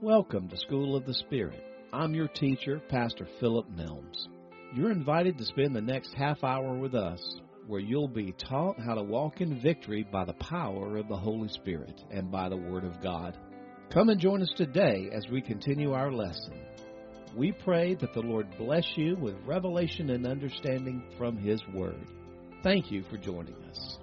Welcome to School of the Spirit. I'm your teacher, Pastor Philip Milnes. You're invited to spend the next half hour with us, where you'll be taught how to walk in victory by the power of the Holy Spirit and by the Word of God. Come and join us today as we continue our lesson. We pray that the Lord bless you with revelation and understanding from His Word. Thank you for joining us.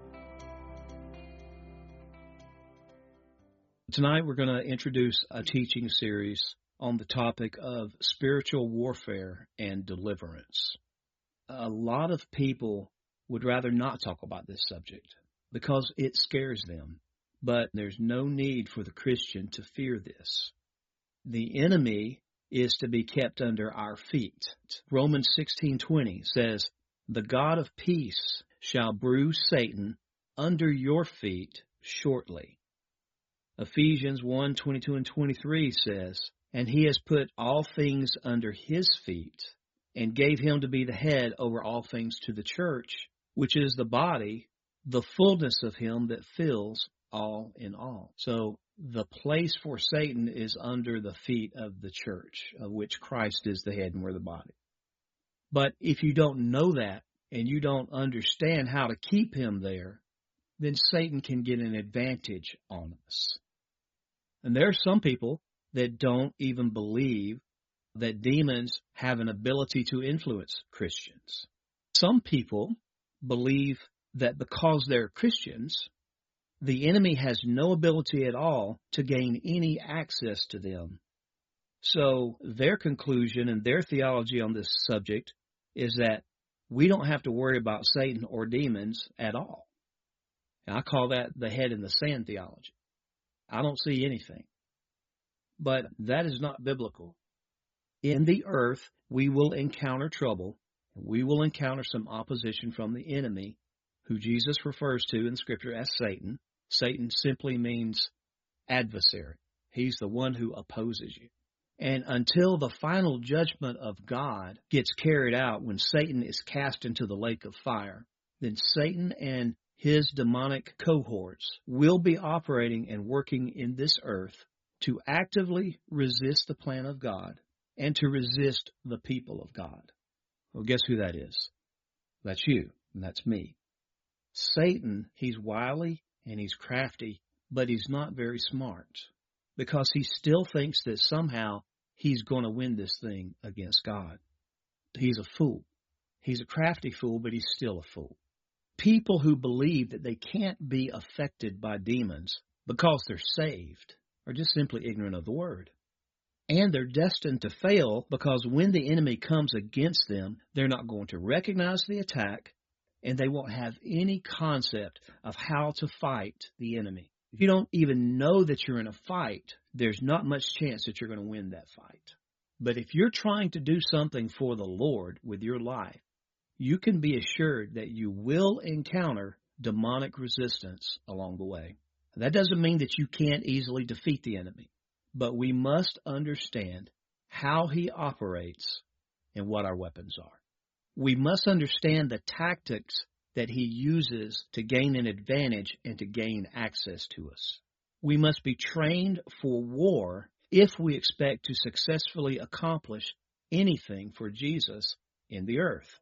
Tonight we're going to introduce a teaching series on the topic of spiritual warfare and deliverance. A lot of people would rather not talk about this subject because it scares them, but there's no need for the Christian to fear this. The enemy is to be kept under our feet. Romans 16:20 says, "The God of peace shall bruise Satan under your feet shortly." Ephesians 1:22 and 23 says, "And he has put all things under his feet, and gave him to be the head over all things to the church, which is the body, the fullness of him that fills all in all." So the place for Satan is under the feet of the church, of which Christ is the head and we're the body. But if you don't know that, and you don't understand how to keep him there, then Satan can get an advantage on us. And there are some people that don't even believe that demons have an ability to influence Christians. Some people believe that because they're Christians, the enemy has no ability at all to gain any access to them. So their conclusion and their theology on this subject is that we don't have to worry about Satan or demons at all. And I call that the head in the sand theology. I don't see anything. But that is not biblical. In the earth, we will encounter trouble. We will encounter some opposition from the enemy, who Jesus refers to in Scripture as Satan. Satan simply means adversary. He's the one who opposes you. And until the final judgment of God gets carried out when Satan is cast into the lake of fire, then Satan and his demonic cohorts will be operating and working in this earth to actively resist the plan of God and to resist the people of God. Well, guess who that is? That's you, and that's me. Satan, he's wily and he's crafty, but he's not very smart because he still thinks that somehow he's going to win this thing against God. He's a fool. He's a crafty fool, but he's still a fool. People who believe that they can't be affected by demons because they're saved are just simply ignorant of the Word. And they're destined to fail because when the enemy comes against them, they're not going to recognize the attack, and they won't have any concept of how to fight the enemy. If you don't even know that you're in a fight, there's not much chance that you're going to win that fight. But if you're trying to do something for the Lord with your life, you can be assured that you will encounter demonic resistance along the way. That doesn't mean that you can't easily defeat the enemy, but we must understand how he operates and what our weapons are. We must understand the tactics that he uses to gain an advantage and to gain access to us. We must be trained for war if we expect to successfully accomplish anything for Jesus in the earth.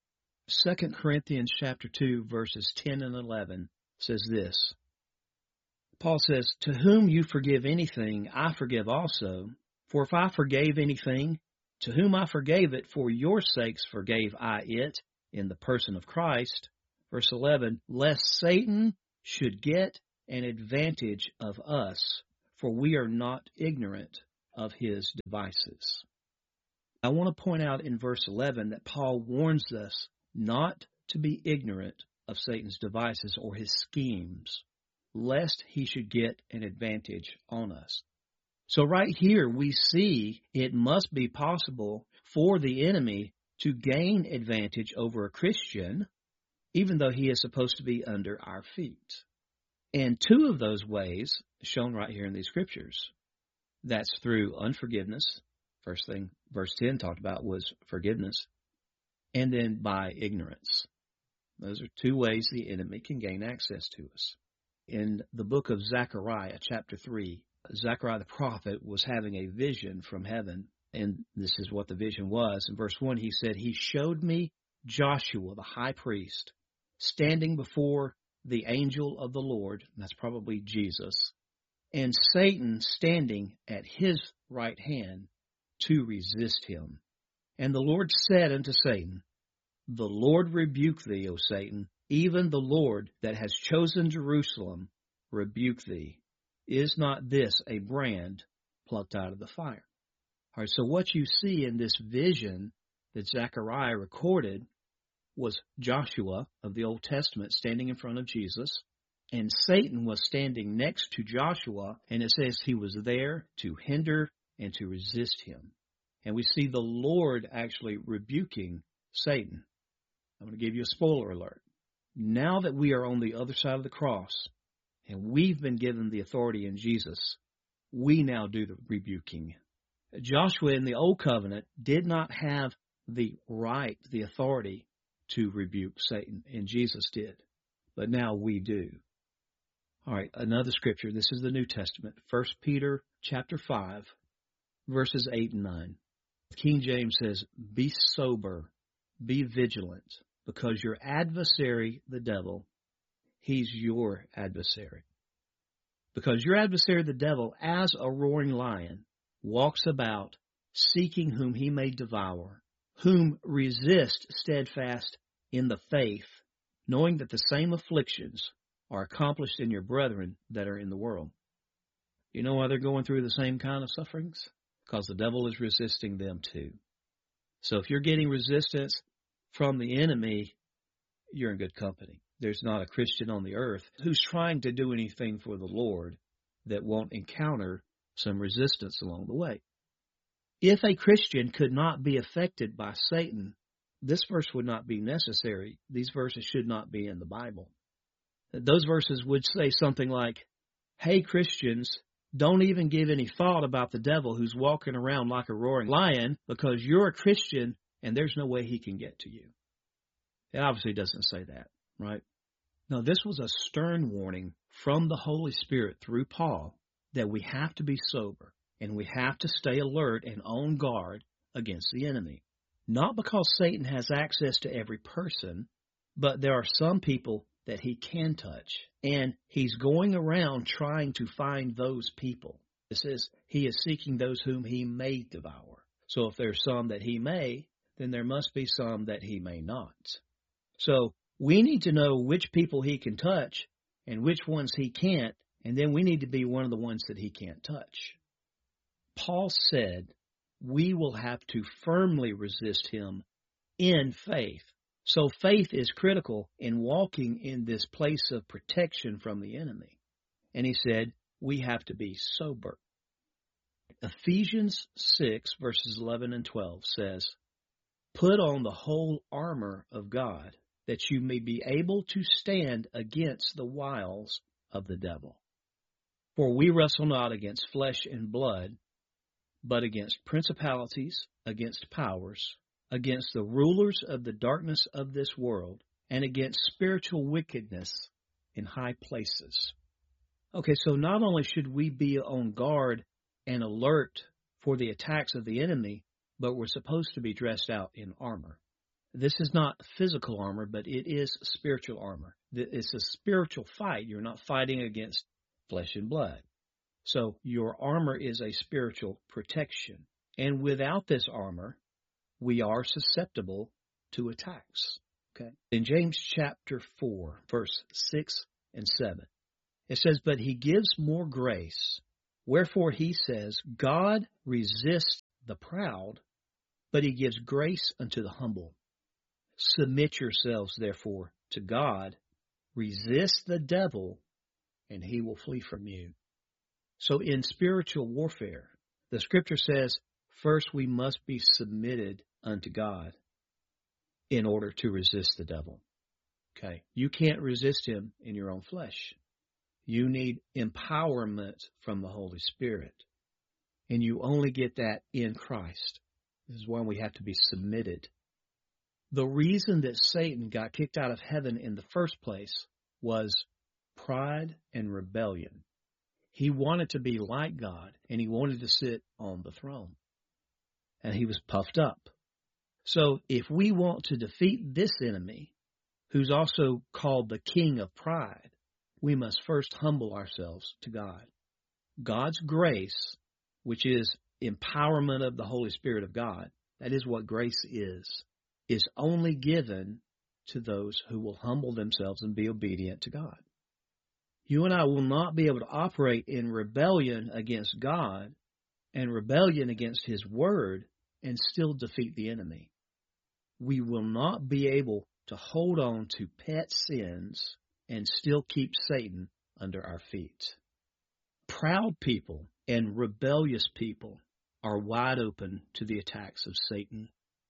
2 Corinthians chapter 2, verses 10 and 11 says this. Paul says, "To whom you forgive anything, I forgive also. For if I forgave anything, to whom I forgave it, for your sakes forgave I it, in the person of Christ." Verse 11, "Lest Satan should get an advantage of us, for we are not ignorant of his devices." I want to point out in verse 11 that Paul warns us not to be ignorant of Satan's devices or his schemes, lest he should get an advantage on us. So right here we see it must be possible for the enemy to gain advantage over a Christian, even though he is supposed to be under our feet. And two of those ways shown right here in these scriptures. That's through unforgiveness. First thing verse 10 talked about was forgiveness. And then by ignorance. Those are two ways the enemy can gain access to us. In the book of Zechariah, chapter 3, Zechariah the prophet was having a vision from heaven, and this is what the vision was. In verse 1, he said, "He showed me Joshua, the high priest, standing before the angel of the Lord," and that's probably Jesus, "and Satan standing at his right hand to resist him. And the Lord said unto Satan, The Lord rebuke thee, O Satan, even the Lord that has chosen Jerusalem rebuke thee. Is not this a brand plucked out of the fire?" All right, so what you see in this vision that Zechariah recorded was Joshua of the Old Testament standing in front of Jesus, and Satan was standing next to Joshua, and it says he was there to hinder and to resist him. And we see the Lord actually rebuking Satan. I'm going to give you a spoiler alert. Now that we are on the other side of the cross, and we've been given the authority in Jesus, we now do the rebuking. Joshua in the Old Covenant did not have the right, the authority to rebuke Satan, and Jesus did. But now we do. All right, another scripture. This is the New Testament, 1 Peter chapter 5, verses 8 and 9. King James says, "Be sober, be vigilant, because your adversary, the devil, he's your adversary. Because your adversary, the devil, as a roaring lion, walks about, seeking whom he may devour, whom resist steadfast in the faith, knowing that the same afflictions are accomplished in your brethren that are in the world." You know why they're going through the same kind of sufferings? Because the devil is resisting them too. So if you're getting resistance from the enemy, you're in good company. There's not a Christian on the earth who's trying to do anything for the Lord that won't encounter some resistance along the way. If a Christian could not be affected by Satan, this verse would not be necessary. These verses should not be in the Bible. Those verses would say something like, "Hey, Christians, don't even give any thought about the devil who's walking around like a roaring lion, because you're a Christian and there's no way he can get to you." It obviously doesn't say that, right? No, this was a stern warning from the Holy Spirit through Paul that we have to be sober and we have to stay alert and on guard against the enemy. Not because Satan has access to every person, but there are some people that he can touch, and he's going around trying to find those people. It says he is seeking those whom he may devour. So if there's some that he may, then there must be some that he may not. So we need to know which people he can touch and which ones he can't, and then we need to be one of the ones that he can't touch. Paul said we will have to firmly resist him in faith. So faith is critical in walking in this place of protection from the enemy. And he said we have to be sober. Ephesians 6, verses 11 and 12 says, "Put on the whole armor of God, that you may be able to stand against the wiles of the devil. For we wrestle not against flesh and blood, but against principalities, against powers, against the rulers of the darkness of this world, and against spiritual wickedness in high places." Okay, so not only should we be on guard and alert for the attacks of the enemy, but we're supposed to be dressed out in armor. This is not physical armor, but it is spiritual armor. It's a spiritual fight. You're not fighting against flesh and blood. So your armor is a spiritual protection. And without this armor, we are susceptible to attacks. Okay. In James chapter 4, verse 6 and 7, it says, "But he gives more grace. Wherefore he says, God resists the proud, but he gives grace unto the humble. Submit yourselves, therefore, to God. Resist the devil, and he will flee from you." So in spiritual warfare, the scripture says, first we must be submitted unto God in order to resist the devil. Okay. You can't resist him in your own flesh. You need empowerment from the Holy Spirit. And you only get that in Christ. This is why we have to be submitted. The reason that Satan got kicked out of heaven in the first place was pride and rebellion. He wanted to be like God, and he wanted to sit on the throne. And he was puffed up. So if we want to defeat this enemy, who's also called the king of pride, we must first humble ourselves to God. God's grace, which is empowerment of the Holy Spirit of God, that is what grace is only given to those who will humble themselves and be obedient to God. You and I will not be able to operate in rebellion against God and rebellion against His Word and still defeat the enemy. We will not be able to hold on to pet sins and still keep Satan under our feet. Proud people and rebellious people are wide open to the attacks of Satan.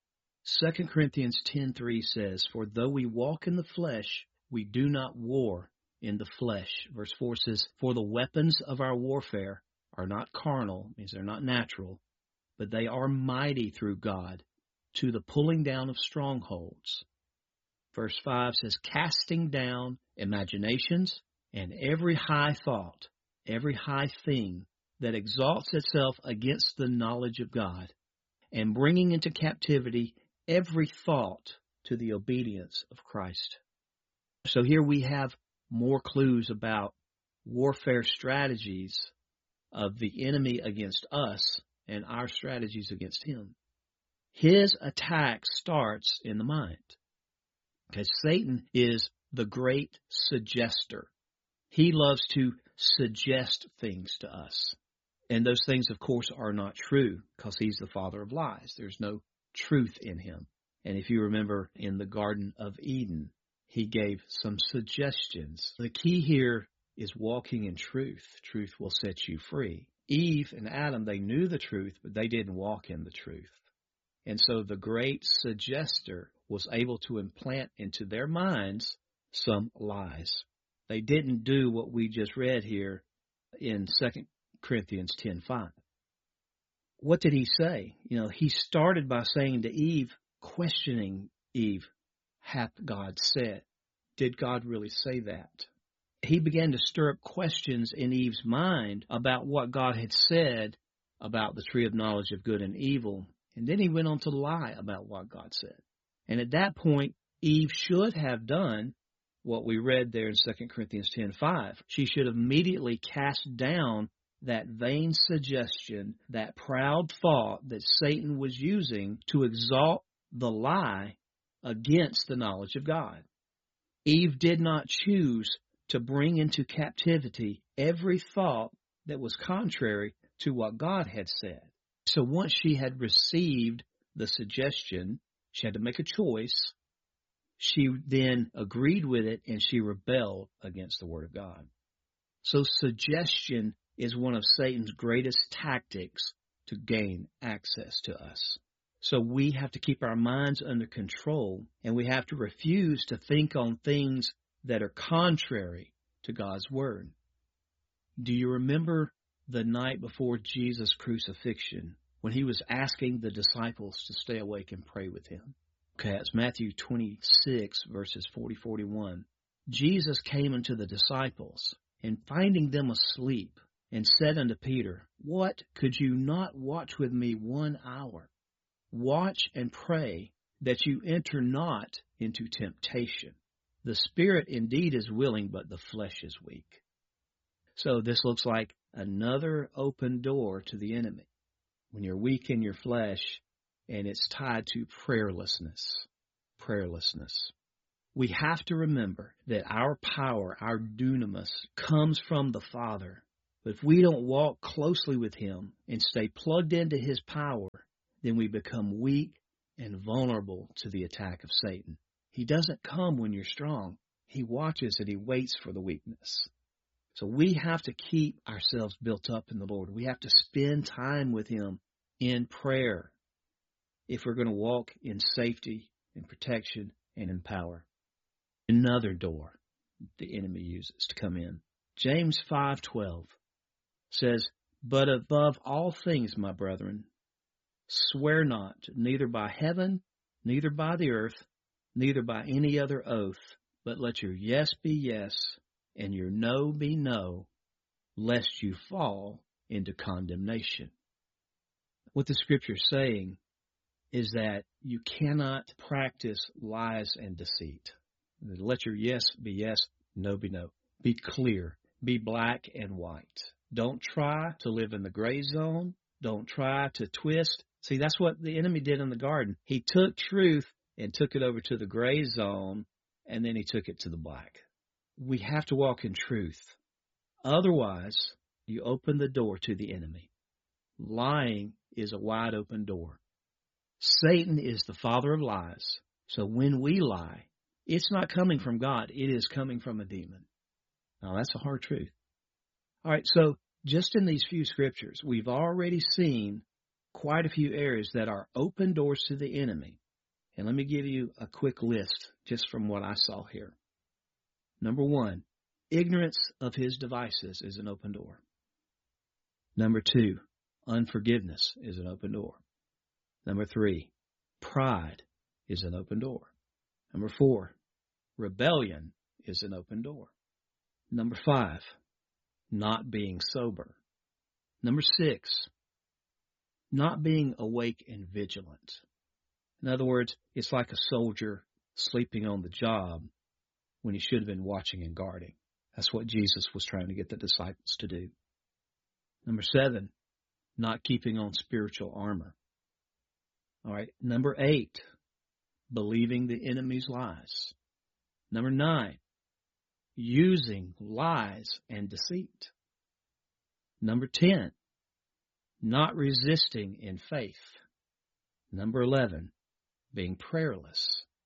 2 Corinthians 10:3 says, "For though we walk in the flesh, we do not war in the flesh." Verse 4 says, "For the weapons of our warfare are not carnal," means they're not natural, "but they are mighty through God to the pulling down of strongholds." Verse 5 says, "Casting down imaginations and every high thought, every high thing that exalts itself against the knowledge of God, and bringing into captivity every thought to the obedience of Christ." So here we have more clues about warfare strategies of the enemy against us and our strategies against him. His attack starts in the mind. Okay, Satan is the great suggester. He loves to suggest things to us. And those things, of course, are not true because he's the father of lies. There's no truth in him. And if you remember in the Garden of Eden, he gave some suggestions. The key here is walking in truth. Truth will set you free. Eve and Adam, they knew the truth, but they didn't walk in the truth. And so the great suggester was able to implant into their minds some lies. They didn't do what we just read here in 2 Corinthians 10:5. What did he say? He started by saying to Eve, questioning Eve, "Hath God said?" Did God really say that? He began to stir up questions in Eve's mind about what God had said about the tree of knowledge of good and evil. And then he went on to lie about what God said. And at that point, Eve should have done what we read there in 2 Corinthians 10:5. She should have immediately cast down that vain suggestion, that proud thought that Satan was using to exalt the lie against the knowledge of God. Eve did not choose to bring into captivity every thought that was contrary to what God had said. So once she had received the suggestion, she had to make a choice. She then agreed with it and she rebelled against the Word of God. So suggestion is one of Satan's greatest tactics to gain access to us. So we have to keep our minds under control, and we have to refuse to think on things that are contrary to God's Word. Do you remember the night before Jesus' crucifixion when he was asking the disciples to stay awake and pray with him? Okay, it's Matthew 26, verses 40-41. Jesus came unto the disciples, and finding them asleep, and said unto Peter, "What, could you not watch with me 1 hour? Watch and pray that you enter not into temptation. The spirit indeed is willing, but the flesh is weak." So this looks like another open door to the enemy. When you're weak in your flesh, and it's tied to prayerlessness. Prayerlessness. We have to remember that our power, our dunamis, comes from the Father. But if we don't walk closely with Him and stay plugged into His power, then we become weak and vulnerable to the attack of Satan. He doesn't come when you're strong. He watches and He waits for the weakness. So we have to keep ourselves built up in the Lord. We have to spend time with Him in prayer if we're going to walk in safety, in protection, and in power. Another door the enemy uses to come in. James 5:12 says, "But above all things, my brethren, swear not, neither by heaven, neither by the earth, neither by any other oath, but let your yes be yes, and your no be no, lest you fall into condemnation. What the Scripture is saying is that you cannot practice lies and deceit. Let your yes be yes, no be no. Be clear. Be black and white. Don't try to live in the gray zone. Don't try to twist. See, that's what the enemy did in the garden. He took truth and took it over to the gray zone, and then he took it to the black. We have to walk in truth. Otherwise, you open the door to the enemy. Lying is a wide open door. Satan is the father of lies. So when we lie, it's not coming from God. It is coming from a demon. Now, that's a hard truth. All right, so just in these few scriptures, we've already seen quite a few areas that are open doors to the enemy. And let me give you a quick list just from what I saw here. Number 1, ignorance of his devices is an open door. Number 2, unforgiveness is an open door. Number 3, pride is an open door. Number 4, rebellion is an open door. Number 5, not being sober. Number 6, not being awake and vigilant. In other words, it's like a soldier sleeping on the job when he should have been watching and guarding. That's what Jesus was trying to get the disciples to do. Number 7, not keeping on spiritual armor. All right. Number 8, believing the enemy's lies. Number 9, using lies and deceit. Number 10, not resisting in faith. Number 11, being prayerless.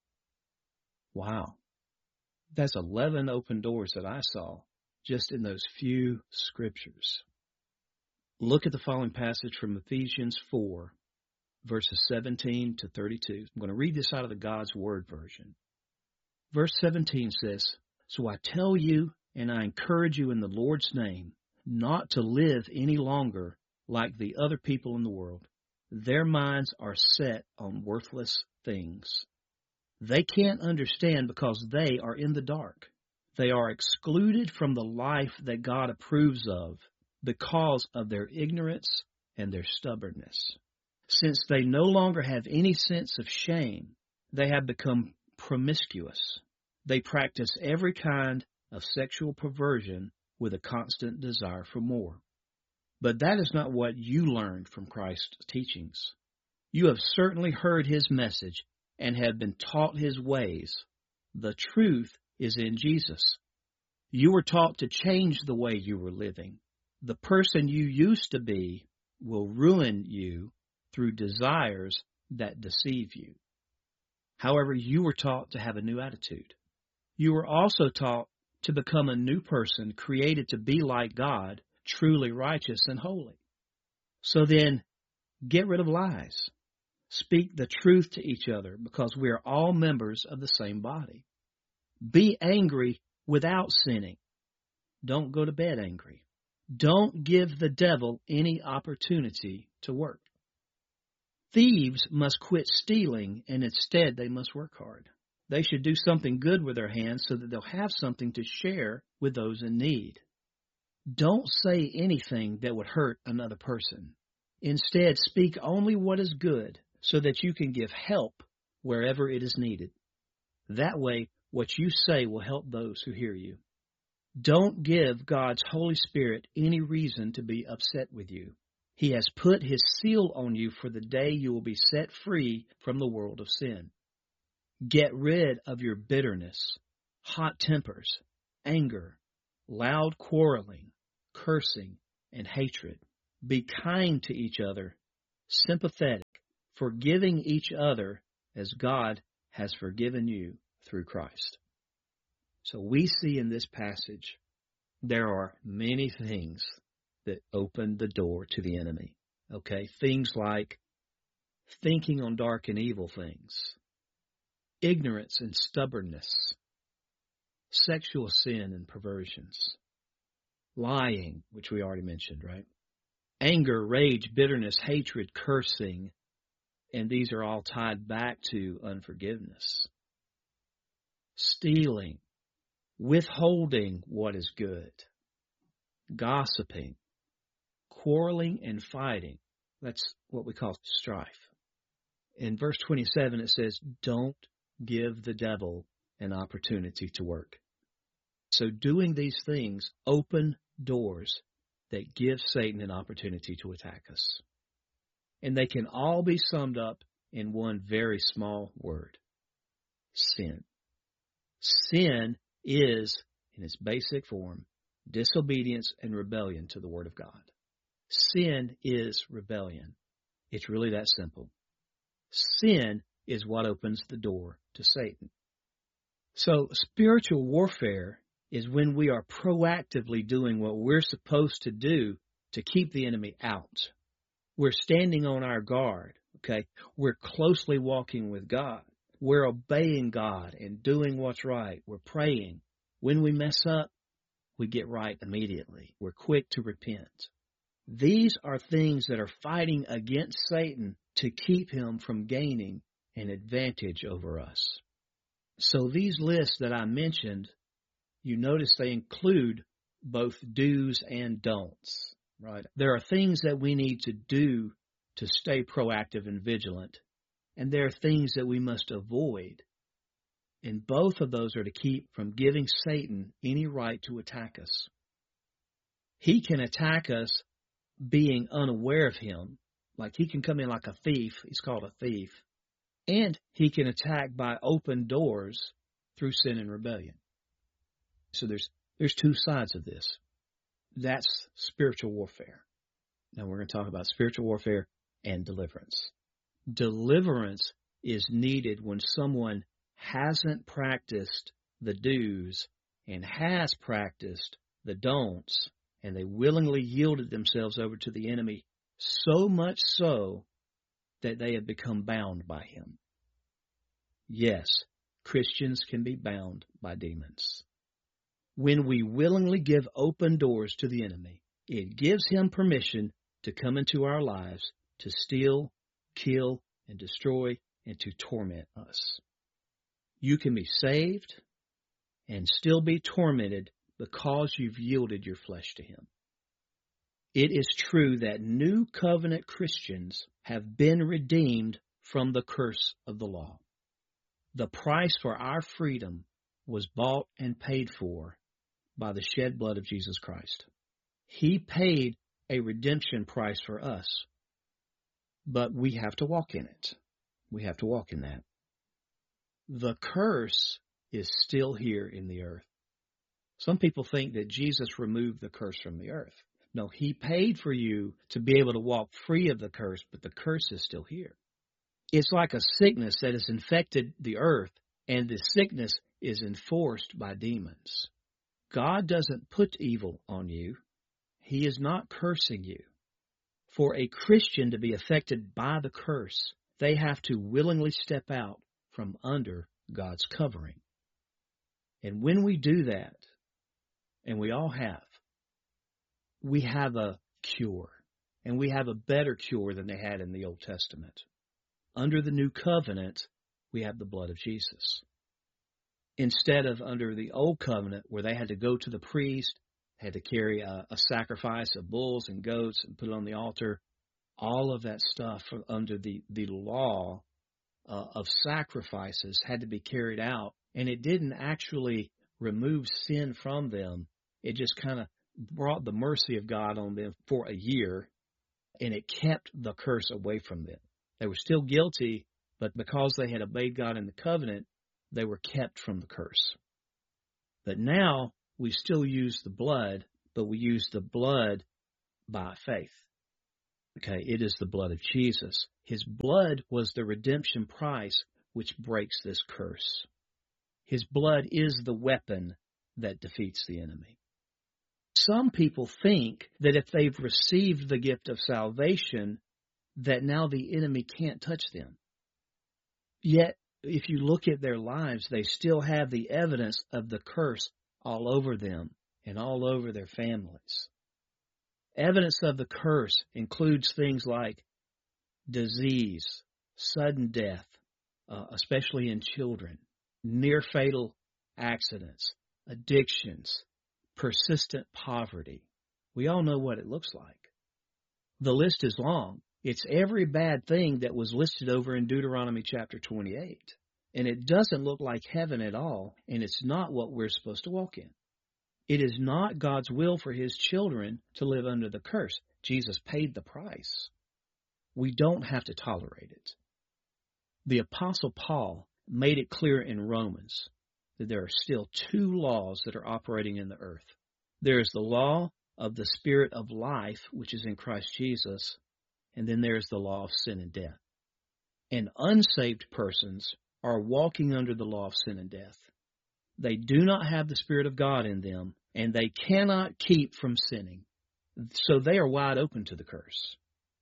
Wow. That's 11 open doors that I saw just in those few scriptures. Look at the following passage from Ephesians 4, verses 17 to 32. I'm going to read this out of the God's Word version. Verse 17 says, "So I tell you, and I encourage you in the Lord's name, not to live any longer like the other people in the world. Their minds are set on worthless things. They can't understand because they are in the dark. They are excluded from the life that God approves of because of their ignorance and their stubbornness. Since they no longer have any sense of shame, they have become promiscuous. They practice every kind of sexual perversion with a constant desire for more. But that is not what you learned from Christ's teachings. You have certainly heard his message and have been taught his ways. The truth is in Jesus. You were taught to change the way you were living. The person you used to be will ruin you through desires that deceive you. However, you were taught to have a new attitude. You were also taught to become a new person created to be like God, truly righteous and holy. So then, get rid of lies. Speak the truth to each other because we are all members of the same body. Be angry without sinning. Don't go to bed angry. Don't give the devil any opportunity to work. Thieves must quit stealing, and instead they must work hard. They should do something good with their hands so that they'll have something to share with those in need. Don't say anything that would hurt another person. Instead, speak only what is good so that you can give help wherever it is needed. That way, what you say will help those who hear you. Don't give God's Holy Spirit any reason to be upset with you. He has put his seal on you for the day you will be set free from the world of sin. Get rid of your bitterness, hot tempers, anger, loud quarreling, cursing, and hatred. Be kind to each other, sympathetic, forgiving each other as God has forgiven you through Christ. So we see in this passage there are many things that open the door to the enemy. Okay, things like thinking on dark and evil things, ignorance and stubbornness, sexual sin and perversions, lying, which we already mentioned, right? Anger, rage, bitterness, hatred, cursing, and these are all tied back to unforgiveness. Stealing, withholding what is good, gossiping, quarreling and fighting. That's what we call strife. In verse 27, it says, don't give the devil an opportunity to work. So doing these things open doors that give Satan an opportunity to attack us. And they can all be summed up in one very small word: sin. Sin is, in its basic form, disobedience and rebellion to the Word of God. Sin is rebellion. It's really that simple. Sin is what opens the door to Satan. So spiritual warfare is when we are proactively doing what we're supposed to do to keep the enemy out. We're standing on our guard, okay? We're closely walking with God. We're obeying God and doing what's right. We're praying. When we mess up, we get right immediately. We're quick to repent. These are things that are fighting against Satan to keep him from gaining an advantage over us. So these lists that I mentioned, you notice they include both do's and don'ts, right? There are things that we need to do to stay proactive and vigilant, and there are things that we must avoid. And both of those are to keep from giving Satan any right to attack us. He can attack us being unaware of him, like he can come in like a thief. He's called a thief. And he can attack by open doors through sin and rebellion. So there's two sides of this. That's spiritual warfare. Now we're going to talk about spiritual warfare and deliverance. Deliverance is needed when someone hasn't practiced the do's and has practiced the don'ts, and they willingly yielded themselves over to the enemy, so much so that they have become bound by him. Yes, Christians can be bound by demons. When we willingly give open doors to the enemy, it gives him permission to come into our lives to steal, kill, and destroy, and to torment us. You can be saved and still be tormented because you've yielded your flesh to him. It is true that new covenant Christians have been redeemed from the curse of the law. The price for our freedom was bought and paid for by the shed blood of Jesus Christ. He paid a redemption price for us, but we have to walk in it. We have to walk in that. The curse is still here in the earth. Some people think that Jesus removed the curse from the earth. No, he paid for you to be able to walk free of the curse, but the curse is still here. It's like a sickness that has infected the earth, and the sickness is enforced by demons. God doesn't put evil on you. He is not cursing you. For a Christian to be affected by the curse, they have to willingly step out from under God's covering. And when we do that, and we all have, we have a cure. And we have a better cure than they had in the Old Testament. Under the new covenant, we have the blood of Jesus. Instead of under the old covenant, where they had to go to the priest, had to carry a sacrifice of bulls and goats and put it on the altar, all of that stuff under the law of sacrifices had to be carried out. And it didn't actually remove sin from them. It just kind of brought the mercy of God on them for a year, and it kept the curse away from them. They were still guilty, but because they had obeyed God in the covenant, they were kept from the curse. But now we still use the blood, but we use the blood by faith. Okay, it is the blood of Jesus. His blood was the redemption price which breaks this curse. His blood is the weapon that defeats the enemy. Some people think that if they've received the gift of salvation, that now the enemy can't touch them. Yet, if you look at their lives, they still have the evidence of the curse all over them and all over their families. Evidence of the curse includes things like disease, sudden death, especially in children, near-fatal accidents, addictions, persistent poverty, We all know what it looks like. The list is long. It's every bad thing that was listed over in Deuteronomy chapter 28. And it doesn't look like heaven at all, and it's not what we're supposed to walk in. It is not God's will for His children to live under the curse. Jesus paid the price. We don't have to tolerate it. The Apostle Paul made it clear in Romans that there are still two laws that are operating in the earth. There is the law of the Spirit of life, which is in Christ Jesus, and then there is the law of sin and death. And unsaved persons are walking under the law of sin and death. They do not have the Spirit of God in them, and they cannot keep from sinning. So they are wide open to the curse.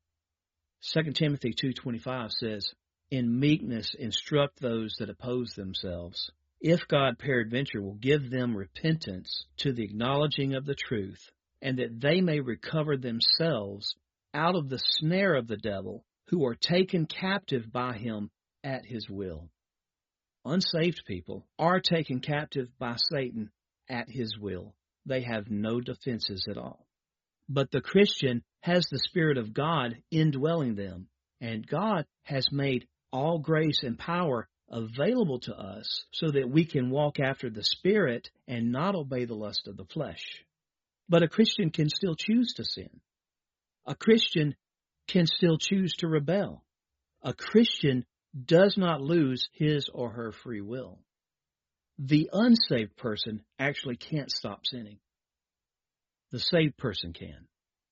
2 Timothy 2:25 says, "In meekness instruct those that oppose themselves, if God peradventure will give them repentance to the acknowledging of the truth, and that they may recover themselves out of the snare of the devil, who are taken captive by him at his will." Unsaved people are taken captive by Satan at his will. They have no defenses at all. But the Christian has the Spirit of God indwelling them, and God has made all grace and power available to us so that we can walk after the Spirit and not obey the lust of the flesh. But a Christian can still choose to sin. A Christian can still choose to rebel. A Christian does not lose his or her free will. The unsaved person actually can't stop sinning. The saved person can.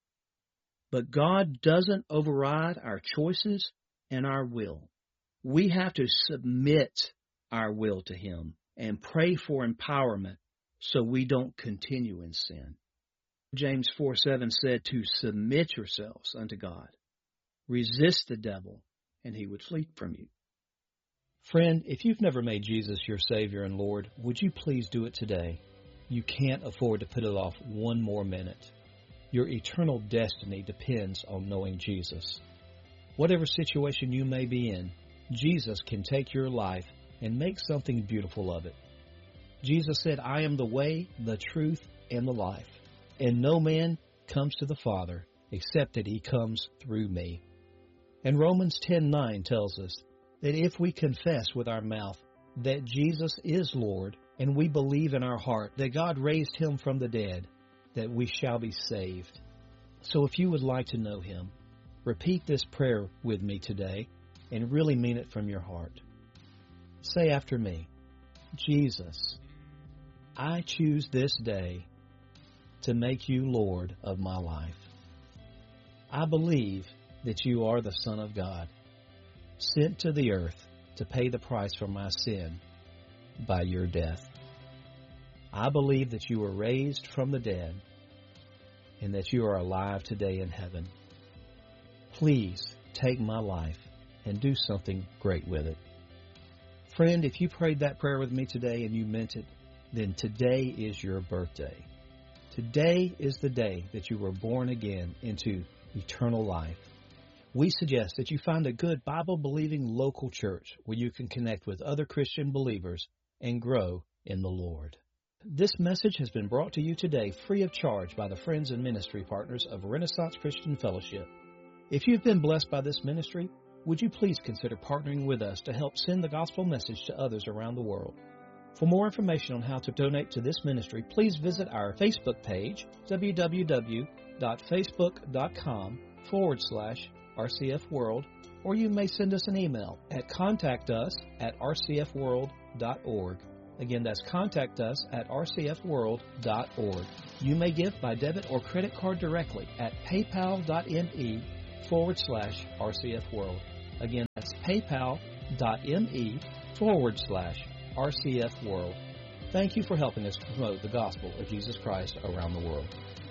But God doesn't override our choices and our will. We have to submit our will to Him and pray for empowerment so we don't continue in sin. James 4:7 said to submit yourselves unto God. Resist the devil, and he would flee from you. Friend, if you've never made Jesus your Savior and Lord, would you please do it today? You can't afford to put it off one more minute. Your eternal destiny depends on knowing Jesus. Whatever situation you may be in, Jesus can take your life and make something beautiful of it. Jesus said, "I am the way, the truth, and the life, and no man comes to the Father except that He comes through me." And Romans 10:9 tells us that if we confess with our mouth that Jesus is Lord, and we believe in our heart that God raised Him from the dead, that we shall be saved. So if you would like to know Him, repeat this prayer with me today and really mean it from your heart. Say after me, "Jesus, I choose this day to make you Lord of my life. I believe that you are the Son of God, sent to the earth to pay the price for my sin by your death. I believe that you were raised from the dead and that you are alive today in heaven. Please take my life and do something great with it." Friend, if you prayed that prayer with me today and you meant it, then today is your birthday. Today is the day that you were born again into eternal life. We suggest that you find a good Bible-believing local church where you can connect with other Christian believers and grow in the Lord. This message has been brought to you today free of charge by the friends and ministry partners of Renaissance Christian Fellowship. If you've been blessed by this ministry, would you please consider partnering with us to help send the gospel message to others around the world? For more information on how to donate to this ministry, please visit our Facebook page, www.facebook.com/RCF World, or you may send us an email at contactus@rcfworld.org. Again, that's contactus@rcfworld.org. You may give by debit or credit card directly at paypal.me/RCF World. Again, that's paypal.me/RCF World. Thank you for helping us promote the gospel of Jesus Christ around the world.